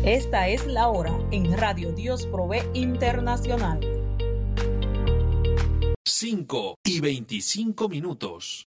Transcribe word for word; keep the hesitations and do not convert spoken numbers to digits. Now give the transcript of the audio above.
Esta es la hora en Radio Dios Provee Internacional. cinco y veinticinco minutos.